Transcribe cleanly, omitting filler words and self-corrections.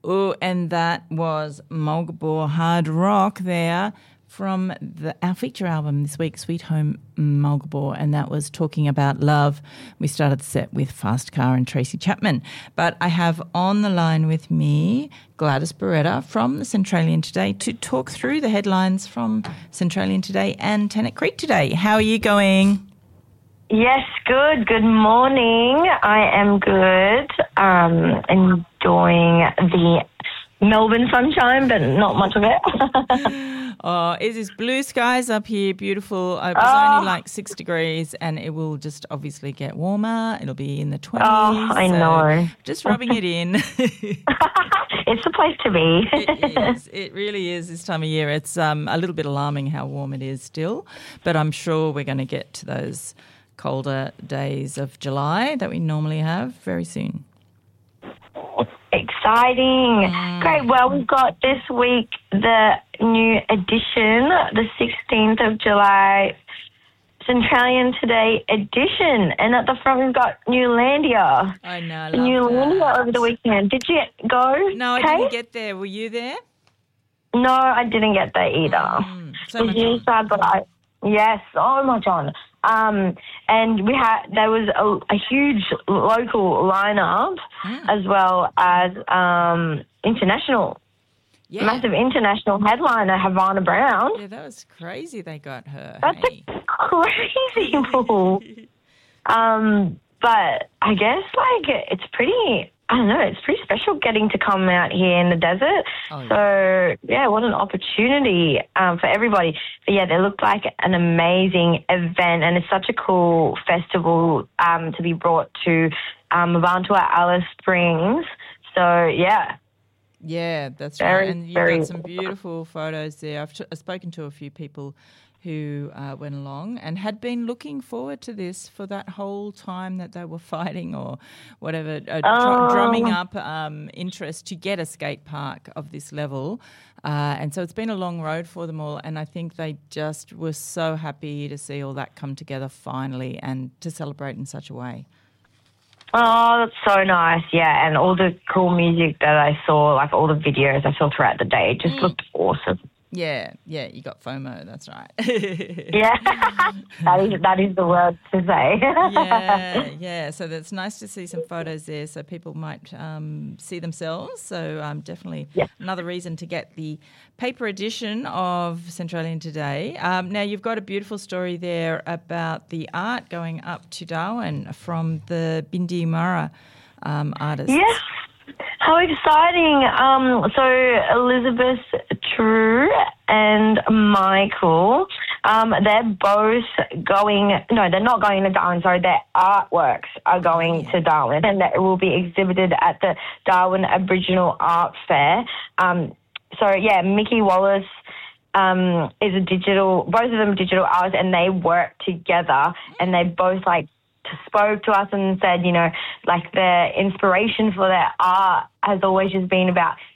Oh, and that was Mulgabore Hard Rock there from our feature album this week, Sweet Home Mulgabore, and that was talking about love. We started the set with Fast Car and Tracy Chapman. But I have on the line with me Gladys Beretta from the Centralian Today to talk through the headlines from Centralian Today and Tennant Creek today. How are you going? Yes, good. Good morning. I am good. Enjoying the Melbourne sunshine, but not much of it. Oh, it is blue skies up here, beautiful. It was only like 6 degrees and it will just obviously get warmer. It'll be in the 20s. Oh, I know. Just rubbing it in. It's the place to be. It is. It really is this time of year. It's a little bit alarming how warm it is still, but I'm sure we're going to get to those colder days of July that we normally have very soon. Exciting. Great. Well, we've got this week the new edition, the 16th of July, Centralian Today edition. And at the front, we've got Newlandia. I know. Newlandia over the weekend. Did you go? No, I didn't get there. Were you there? No, I didn't get there either. So much fun. Sad, but yes, so much on. And there was a huge local lineup as well as international, massive international headliner Havana Brown. Yeah, that was crazy. They got her. That's crazy move. But I guess it's pretty. I don't know, it's pretty special getting to come out here in the desert. Oh, yeah. So, yeah, what an opportunity for everybody. But, yeah, they looked like an amazing event, and it's such a cool festival to be brought to Movantua Alice Springs. So, yeah. Yeah, that's right. And you've got some beautiful photos there. I've spoken to a few people who went along and had been looking forward to this for that whole time that they were fighting or whatever, drumming up interest to get a skate park of this level. And so it's been a long road for them all, and I think they just were so happy to see all that come together finally and to celebrate in such a way. Oh, that's so nice, yeah. And all the cool music that I saw, like all the videos I saw throughout the day, just looked awesome. Yeah, you got FOMO, that's right. Yeah, that is the word to say. Yeah, so that's nice to see some photos there so people might see themselves. So definitely another reason to get the paper edition of Centralian Today. Now, you've got a beautiful story there about the art going up to Darwin from the Bindi Mara artists. Yes. How exciting. So Elizabeth True and Michael, they're both they're not going to Darwin, sorry, their artworks are going to Darwin, and that will be exhibited at the Darwin Aboriginal Art Fair. Mickey Wallace is both of them digital artists, and they work together, and they both spoke to us and said, the inspiration for their art has always just been about